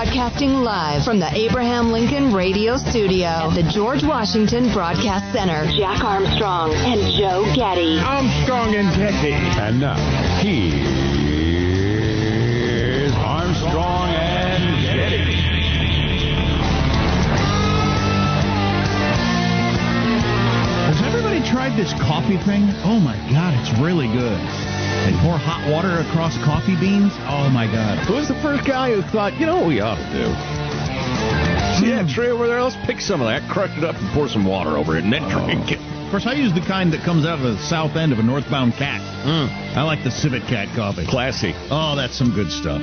Broadcasting live from the Abraham Lincoln Radio Studio at the George Washington Broadcast Center. Jack Armstrong and Joe Getty. Armstrong and Getty. And now, here's Armstrong and Getty. Has everybody tried this coffee thing? Oh, my God, it's really good. They pour hot water across coffee beans. Oh, my God. Who was the first guy who thought, you know what we ought to do? See that tree over there? Let's pick some of that, crush it up, and pour some water over it, and then drink it. Of course, I use the kind that comes out of the south end of a northbound cat. I like the Civet Cat coffee. Classy. Oh, that's some good stuff.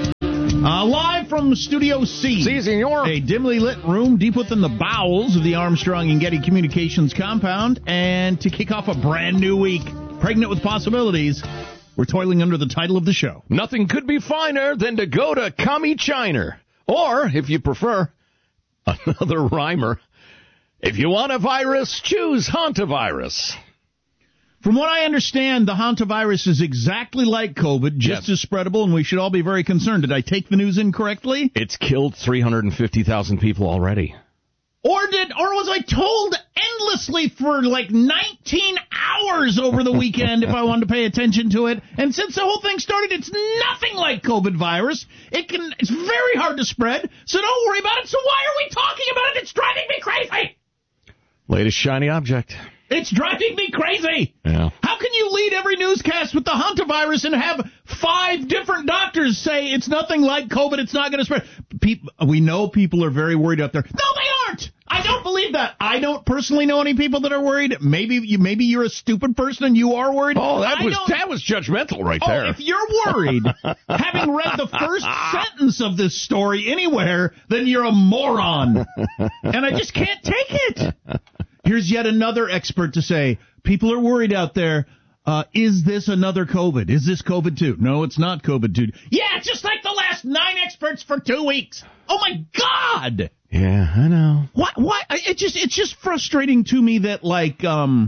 Live from Studio C. Si, senor. A dimly lit room deep within the bowels of the Armstrong and Getty Communications compound. And to kick off a brand new week, pregnant with possibilities, we're toiling under the title of the show. Nothing could be finer than to go to Commie China. Or, if you prefer, another rhymer. If you want a virus, choose hantavirus. From what I understand, the hantavirus is exactly like COVID, just as spreadable, and we should all be very concerned. Did I take the news incorrectly? It's killed 350,000 people already. Or was I told endlessly for like 19 hours over the weekend if I wanted to pay attention to it? And since the whole thing started, it's nothing like COVID virus. It's very hard to spread, so don't worry about it. So why are we talking about it? It's driving me crazy. Latest shiny object. It's driving me crazy. Yeah. How can you lead every newscast with the hantavirus and have 5 different doctors say it's nothing like COVID, it's not going to spread? We know people are very worried out there. No, they aren't. I don't believe that. I don't personally know any people that are worried. Maybe you're a stupid person and you are worried. Oh, that was judgmental right there. If you're worried, having read the first sentence of this story anywhere, then you're a moron. And I just can't take it. Here's yet another expert to say, people are worried out there. Is this another COVID? Is this COVID 2? No, it's not COVID 2. Yeah, just like the last 9 experts for 2 weeks. Oh, my God. Yeah, I know. Why? It's just frustrating to me that, like,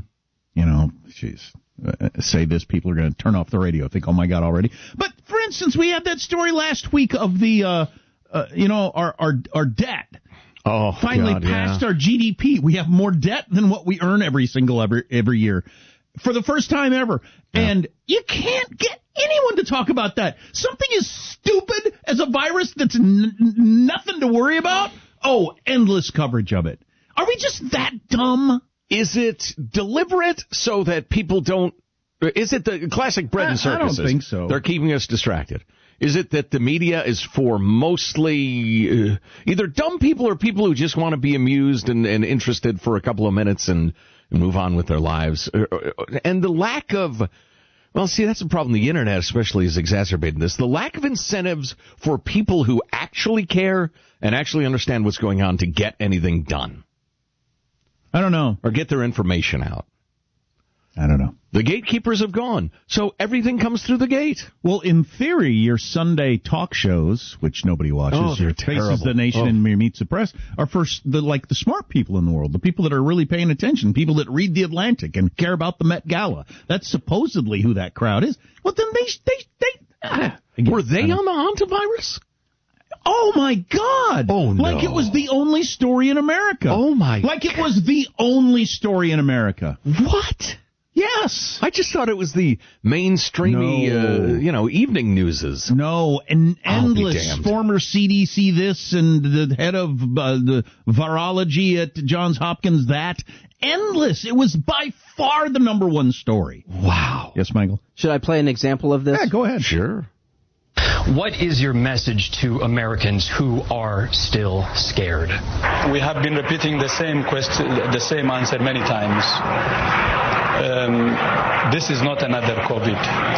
say this, people are going to turn off the radio, think, oh, my God, already. But, for instance, we had that story last week of the, our debt. Oh, finally God, passed our GDP. We have more debt than what we earn every year. For the first time ever. Yeah. And you can't get anyone to talk about that. Something as stupid as a virus that's nothing to worry about. Oh, endless coverage of it. Are we just that dumb? Is it deliberate so that people don't... Is it the classic bread and circuses? I don't think so. They're keeping us distracted. Is it that the media is for mostly either dumb people or people who just want to be amused and interested for a couple of minutes and move on with their lives? And the lack of, well, see, that's the problem. The Internet especially is exacerbating this. The lack of incentives for people who actually care and actually understand what's going on to get anything done. I don't know. Or get their information out. I don't know. The gatekeepers have gone, so everything comes through the gate. Well, in theory, your Sunday talk shows, which nobody watches, your Faces the Nation and your Meets the Press, are for the smart people in the world, the people that are really paying attention, people that read The Atlantic and care about the Met Gala. That's supposedly who that crowd is. Well, then were they on the hantavirus? Oh, my God. Oh, no. Like it was the only story in America. Oh, my Like it was the only story in America. What? Yes. I just thought it was the mainstreamy, evening newses. No, and endless former CDC this and the head of the virology at Johns Hopkins that. Endless. It was by far the number one story. Wow. Yes, Michael? Should I play an example of this? Yeah, go ahead. Sure. What is your message to Americans who are still scared? We have been repeating the same question, the same answer many times. This is not another COVID.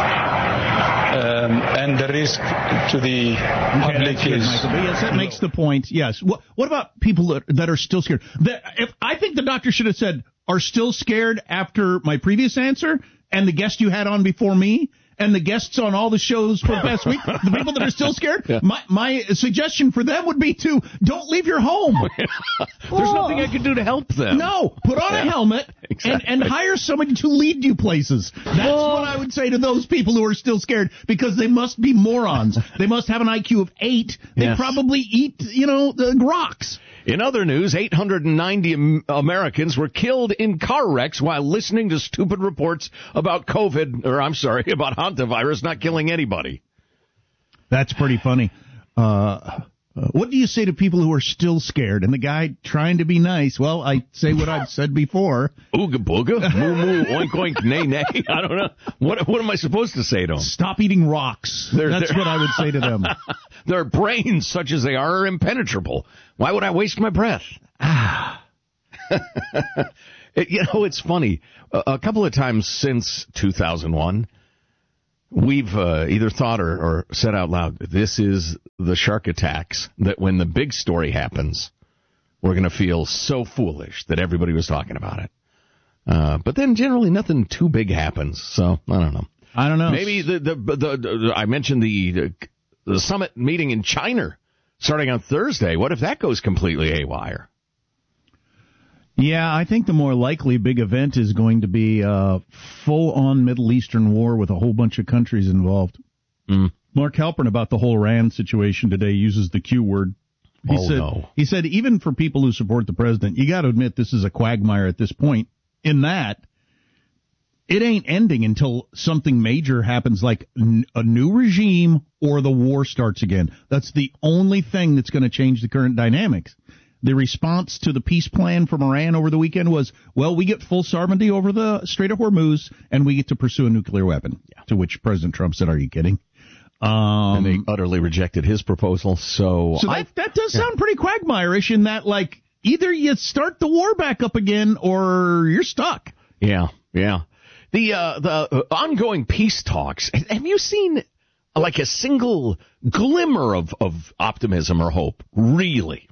And the risk to the public is... Yes, that makes the point, yes. What about people that are still scared? I think the doctor should have said, are still scared after my previous answer and the guest you had on before me, and the guests on all the shows for the past week, the people that are still scared, my suggestion for them would be to don't leave your home. There's nothing I can do to help them. No, put on a helmet and hire somebody to lead you places. That's what I would say to those people who are still scared, because they must be morons. They must have an IQ of 8. They probably eat, the rocks. In other news, 890 Americans were killed in car wrecks while listening to stupid reports about about hantavirus not killing anybody. That's pretty funny. What do you say to people who are still scared? And the guy trying to be nice, well, I say what I've said before. Ooga booga, moo moo, oink oink, nay nay. I don't know. What am I supposed to say to them? Stop eating rocks. That's what I would say to them. Their brains, such as they are impenetrable. Why would I waste my breath? It's funny. A couple of times since 2001, we've either thought or said out loud, this is the shark attacks, that when the big story happens, we're going to feel so foolish that everybody was talking about it. But then generally nothing too big happens, so I don't know. Maybe I mentioned the summit meeting in China starting on Thursday. What if that goes completely haywire? Yeah, I think the more likely big event is going to be a full-on Middle Eastern war with a whole bunch of countries involved. Mark Halperin about the whole Iran situation today uses the Q word. He said even for people who support the president, you got to admit this is a quagmire at this point, in that it ain't ending until something major happens, like a new regime or the war starts again. That's the only thing that's going to change the current dynamics. The response to the peace plan from Iran over the weekend was, well, we get full sovereignty over the Strait of Hormuz, and we get to pursue a nuclear weapon. Yeah. To which President Trump said, are you kidding? And they utterly rejected his proposal. So that does sound pretty quagmire-ish in that, like, either you start the war back up again or you're stuck. Yeah. The ongoing peace talks, have you seen like a single glimmer of optimism or hope? Really?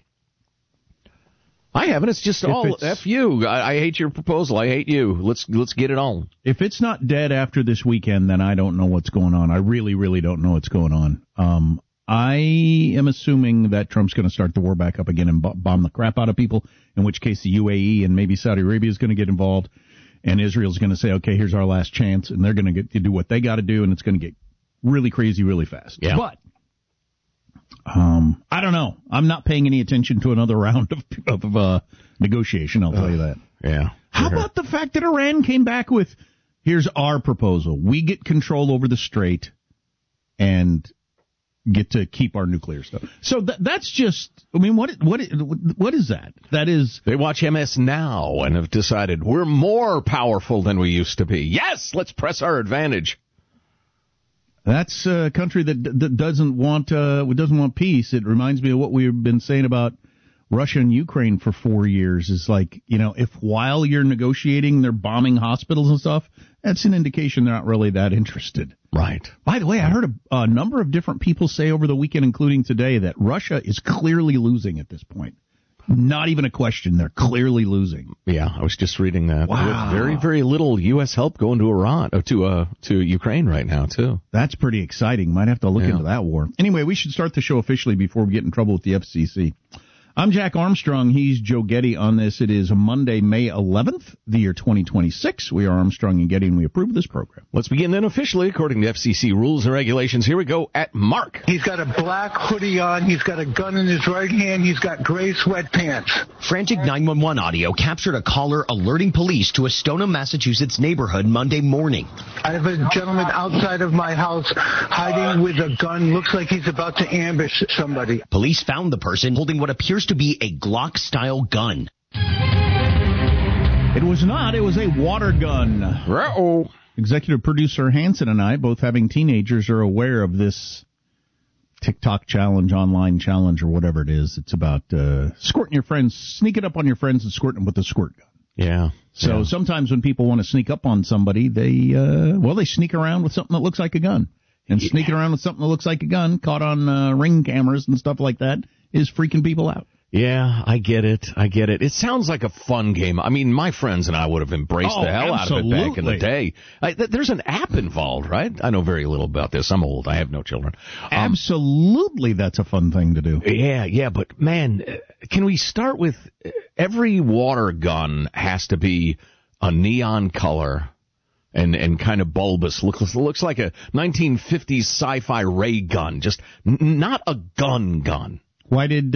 I haven't. It's just F you. I hate your proposal. I hate you. Let's get it on. If it's not dead after this weekend, then I don't know what's going on. I really, really don't know what's going on. I am assuming that Trump's going to start the war back up again and bomb the crap out of people, in which case the UAE and maybe Saudi Arabia is going to get involved, and Israel's going to say, okay, here's our last chance, and they're going to get to do what they got to do, and it's going to get really crazy really fast. Yeah. But I don't know. I'm not paying any attention to another round of negotiation, I'll tell you that. Yeah. How about the fact that Iran came back with, here's our proposal. We get control over the strait and get to keep our nuclear stuff. So that's just, I mean, what is that? That is... They watch MS Now and have decided we're more powerful than we used to be. Yes, let's press our advantage. That's a country that doesn't want peace. It reminds me of what we've been saying about Russia and Ukraine for 4 years. Is like, if while you're negotiating they're bombing hospitals and stuff, that's an indication they're not really that interested. Right. By the way, I heard a number of different people say over the weekend, including today, that Russia is clearly losing at this point. Not even a question. They're clearly losing. Yeah, I was just reading that. Wow. With very, very little U.S. help going to Iran, to Ukraine right now, too. That's pretty exciting. Might have to look into that war. Anyway, we should start the show officially before we get in trouble with the FCC. I'm Jack Armstrong. He's Joe Getty on this. It is Monday, May 11th, the year 2026. We are Armstrong and Getty, and we approve this program. Let's begin then officially, according to FCC rules and regulations. Here we go at Mark. He's got a black hoodie on. He's got a gun in his right hand. He's got gray sweatpants. Frantic 911 audio captured a caller alerting police to a Stoneham, Massachusetts neighborhood Monday morning. I have a gentleman outside of my house hiding with a gun. Looks like he's about to ambush somebody. Police found the person holding what appears to be a Glock-style gun. It was not. It was a water gun. Uh-oh. Executive producer Hanson and I, both having teenagers, are aware of this TikTok challenge, online challenge, or whatever it is. It's about squirting your friends, sneaking up on your friends and squirting them with a squirt gun. Yeah. So sometimes when people want to sneak up on somebody, they sneak around with something that looks like a gun. And sneaking around with something that looks like a gun, caught on Ring cameras and stuff like that, is freaking people out. Yeah, I get it. It sounds like a fun game. I mean, my friends and I would have embraced the hell out of it back in the day. There's an app involved, right? I know very little about this. I'm old. I have no children. Absolutely, that's a fun thing to do. Yeah, but man, can we start with every water gun has to be a neon color and kind of bulbous. Looks like a 1950s sci-fi ray gun, just not a gun. Why did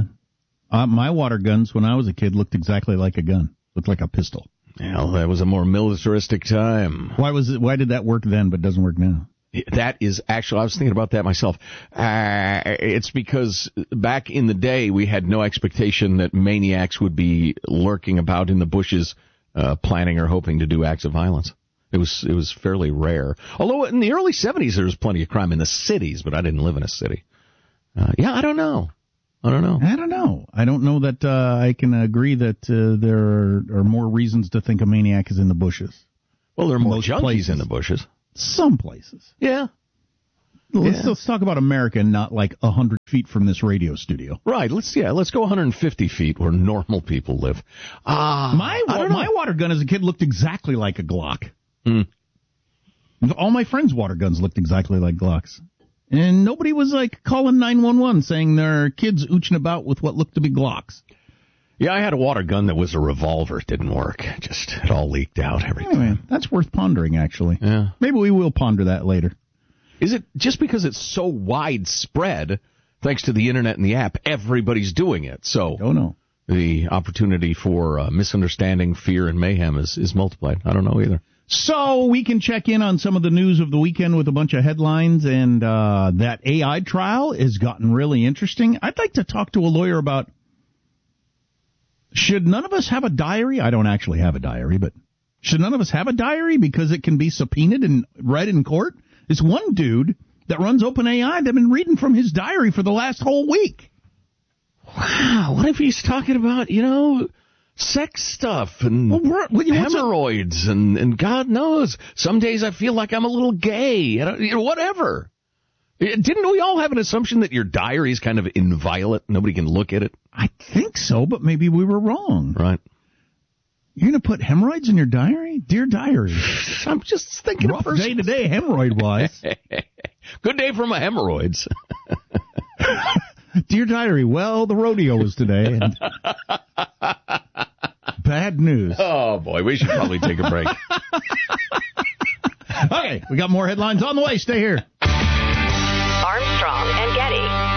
my water guns when I was a kid looked exactly like a gun? Looked like a pistol. Well, that was a more militaristic time. Why did that work then but doesn't work now? That is actually, I was thinking about that myself. It's because back in the day we had no expectation that maniacs would be lurking about in the bushes, planning or hoping to do acts of violence. It was fairly rare. Although in the early 70s there was plenty of crime in the cities, but I didn't live in a city. I don't know. I don't know that I can agree that there are more reasons to think a maniac is in the bushes. Well, there are more junkies in the bushes. Some places. Yeah. Let's talk about America and not like 100 feet from this radio studio. Right. Let's go 150 feet where normal people live. My water gun as a kid looked exactly like a Glock. All my friends' water guns looked exactly like Glocks. And nobody was like calling 911 saying their kids ooching about with what looked to be Glocks. Yeah, I had a water gun that was a revolver. It didn't work. It all leaked out every time. Anyway, that's worth pondering, actually. Yeah. Maybe we will ponder that later. Is it just because it's so widespread, thanks to the internet and the app, everybody's doing it? So don't know. The opportunity for misunderstanding, fear, and mayhem is multiplied. I don't know either. So we can check in on some of the news of the weekend with a bunch of headlines, and that AI trial has gotten really interesting. I'd like to talk to a lawyer about, should none of us have a diary? I don't actually have a diary, but should none of us have a diary because it can be subpoenaed and read in court? This one dude that runs OpenAI, they've been reading from his diary for the last whole week. Wow, what if he's talking about, sex stuff and hemorrhoids and God knows. Some days I feel like I'm a little gay, whatever. Didn't we all have an assumption that your diary is kind of inviolate? Nobody can look at it? I think so, but maybe we were wrong. Right. You're going to put hemorrhoids in your diary? Dear diary. I'm just thinking rough day to day hemorrhoid-wise. Good day for my hemorrhoids. Dear diary, well, the rodeo was today. And bad news. Oh, boy, we should probably take a break. Okay, we got more headlines on the way. Stay here. Armstrong and Getty.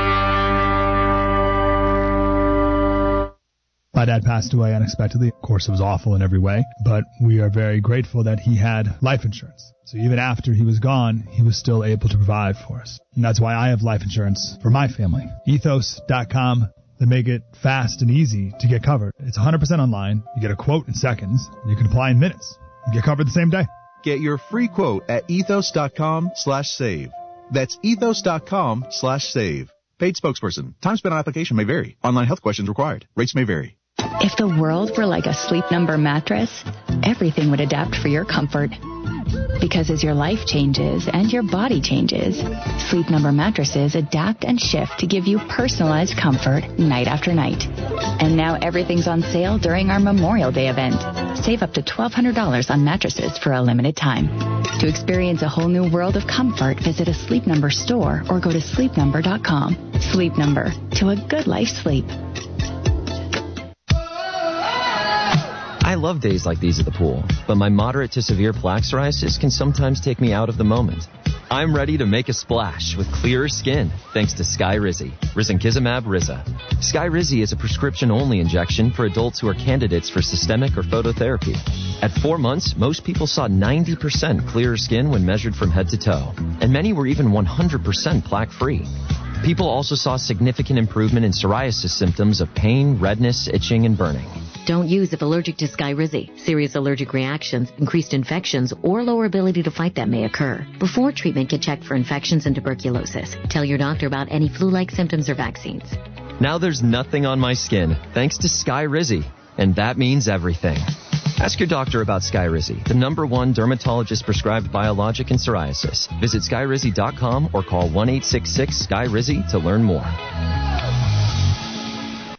My dad passed away unexpectedly. Of course, it was awful in every way, but we are very grateful that he had life insurance. So even after he was gone, he was still able to provide for us. And that's why I have life insurance for my family. Ethos.com. They make it fast and easy to get covered. It's 100% online. You get a quote in seconds. You can apply in minutes. You get covered the same day. Get your free quote at ethos.com/save. That's ethos.com/save. Paid spokesperson. Time spent on application may vary. Online health questions required. Rates may vary. If the world were like a Sleep Number mattress, everything would adapt for your comfort. Because as your life changes and your body changes, Sleep Number mattresses adapt and shift to give you personalized comfort night after night. And now everything's on sale during our Memorial Day event. Save up to $1,200 on mattresses for a limited time. To experience a whole new world of comfort, visit a Sleep Number store or go to sleepnumber.com. Sleep Number, to a good night's sleep. I love days like these at the pool, but my moderate to severe plaque psoriasis can sometimes take me out of the moment. I'm ready to make a splash with clearer skin thanks to Skyrizi, risankizumab Riza. Skyrizi is a prescription-only injection for adults who are candidates for systemic or phototherapy. At 4 months, most people saw 90% clearer skin when measured from head to toe, and many were even 100% plaque-free. People also saw significant improvement in psoriasis symptoms of pain, redness, itching, and burning. Don't use if allergic to Skyrizi. Serious allergic reactions, increased infections, or lower ability to fight them may occur. Before treatment, get checked for infections and tuberculosis. Tell your doctor about any flu-like symptoms or vaccines. Now there's nothing on my skin thanks to Skyrizi, and that means everything. Ask your doctor about Skyrizi, the #1 dermatologist-prescribed biologic in psoriasis. Visit Skyrizi.com or call 1-866-SKYRIZI to learn more.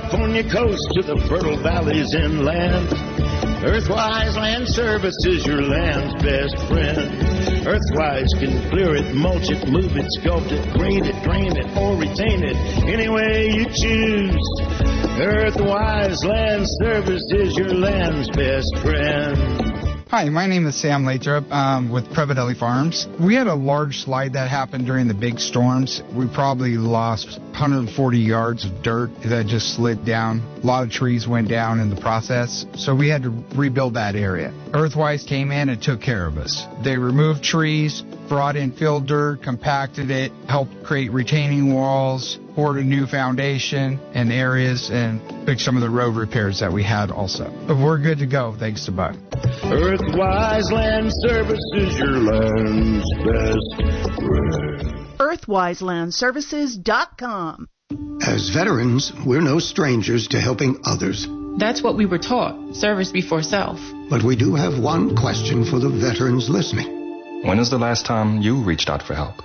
California coast to the fertile valleys inland. Earthwise Land Service is your land's best friend. Earthwise can clear it, mulch it, move it, sculpt it, grade it, drain it, or retain it any way you choose. Earthwise Land Service is your land's best friend. Hi, my name is Sam Lathrop with Prevadelli Farms. We had a large slide that happened during the big storms. We probably lost 140 yards of dirt that just slid down. A lot of trees went down in the process, so we had to rebuild that area. Earthwise came in and took care of us. They removed trees, brought in fill dirt, compacted it, helped create retaining walls, poured a new foundation in areas, and fixed some of the road repairs that we had also. But we're good to go, thanks to Buck. Earthwise Land Service is your land's best friend. EarthwiseLandServices.com. As veterans, we're no strangers to helping others. That's what we were taught, service before self. But we do have one question for the veterans listening. When is the last time you reached out for help?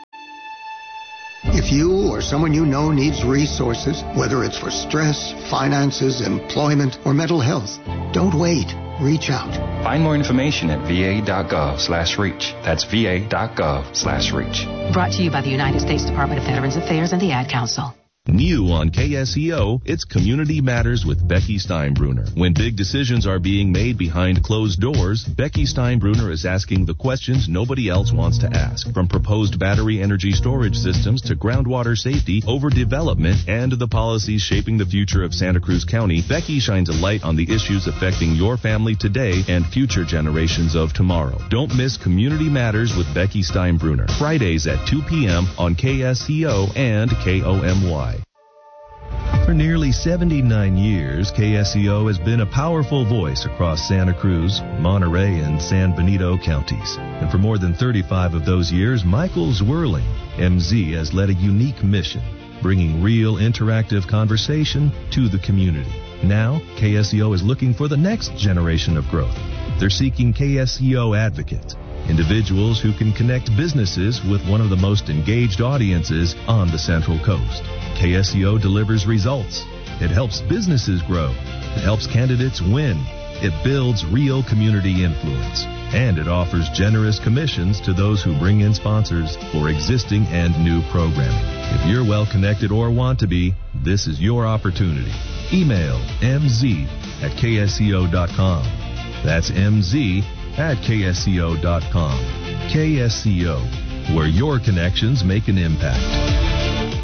If you or someone you know needs resources, whether it's for stress, finances, employment, or mental health, don't wait. Reach out. Find more information at va.gov/reach. That's va.gov/reach. Brought to you by the United States Department of Veterans Affairs and the Ad Council. New on KSEO, it's Community Matters with Becky Steinbruner. When big decisions are being made behind closed doors, Becky Steinbruner is asking the questions nobody else wants to ask. From proposed battery energy storage systems to groundwater safety, overdevelopment, and the policies shaping the future of Santa Cruz County, Becky shines a light on the issues affecting your family today and future generations of tomorrow. Don't miss Community Matters with Becky Steinbruner, Fridays at 2 p.m. on KSEO and KOMY. For nearly 79 years, KSEO has been a powerful voice across Santa Cruz, Monterey, and San Benito counties. And for more than 35 of those years, Michael Zwirling, MZ, has led a unique mission, bringing real interactive conversation to the community. Now, KSEO is looking for the next generation of growth. They're seeking KSEO advocates, individuals who can connect businesses with one of the most engaged audiences on the Central Coast. KSEO delivers results. It helps businesses grow. It helps candidates win. It builds real community influence. And it offers generous commissions to those who bring in sponsors for existing and new programming. If you're well connected or want to be, this is your opportunity. Email mz@kseo.com. That's mz@kseo.com. KSEO, where your connections make an impact.